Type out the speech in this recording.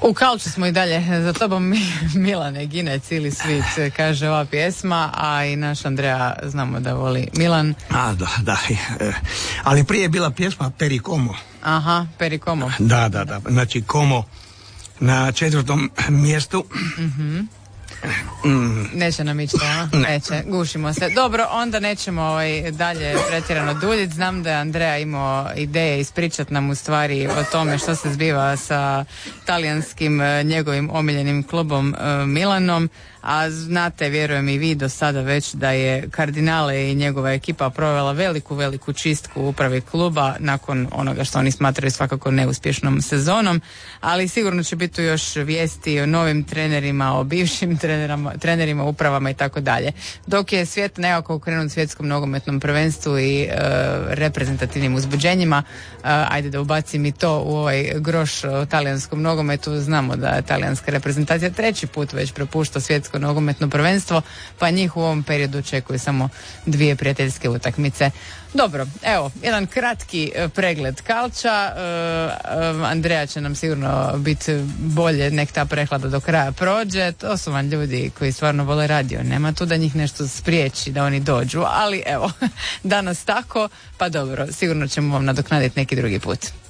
U Kalču smo i dalje, za tobom Milane gine cijeli svit, kaže ova pjesma, a i naš Andreja znamo da voli Milan. Da. Ali prije je bila pjesma Perikomo. Aha, Perikomo. Da. Znači Komo na 4. mjestu. Neće nam ići to, a? Neće, gušimo se. Dobro, onda nećemo dalje pretjerano duljiti. Znam da je Andreja imao ideje ispričati nam u stvari o tome što se zbiva sa talijanskim njegovim omiljenim klubom Milanom, a znate, vjerujem i vi do sada već da je Kardinale i njegova ekipa provela veliku čistku u upravi kluba nakon onoga što oni smatraju svakako neuspješnom sezonom, ali sigurno će biti tu još vijesti o novim trenerima, o bivšim trenerima, upravama i tako dalje. Dok je svijet nekako okrenut svjetskom nogometnom prvenstvu i reprezentativnim uzbuđenjima, ajde da ubacim i to u ovaj groš o talijanskom nogometu. Znamo da talijanska reprezentacija 3. put već prepušta svjetsko nogometno prvenstvo, pa njih u ovom periodu očekuju samo 2 prijateljske utakmice. Dobro, evo, jedan kratki pregled Kalča. Andreja će nam sigurno biti bolje, nek ta prehlada do kraja prođe. To su vam ljudi koji stvarno vole radio. Nema tu da njih nešto spriječi da oni dođu, ali evo, danas tako, pa dobro, sigurno ćemo vam nadoknaditi neki drugi put.